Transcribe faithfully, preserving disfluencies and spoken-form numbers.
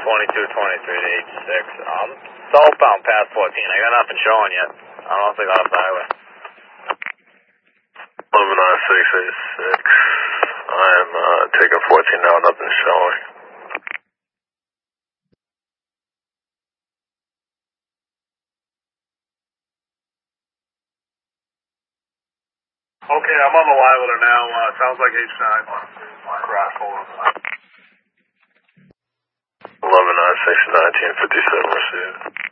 twenty-two twenty-three to H six. Um, southbound past fourteen. I got nothing showing yet. I don't know if they got off the highway. eleven nine six eight six. I'm uh, taking fourteen now, nothing showing. Okay, I'm on the live with her now. Uh, sounds like H nine. Crash, hold on. eleven nine six nineteen fifty-seven received.